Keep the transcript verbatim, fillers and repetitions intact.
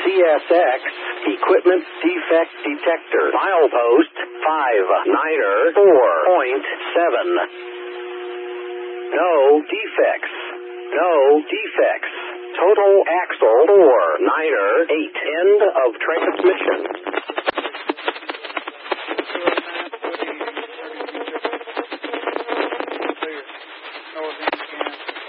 C S X Equipment Defect Detector. Milepost five niner four point seven. No defects. No defects. Total axle four niner eight. End of transmission.